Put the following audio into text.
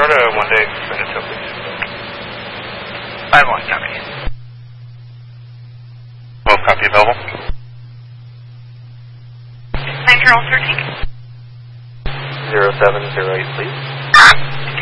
Start a one-day minute till, please. 5-1, copy. Well, copy available. 9 Charles 13. 0708, please.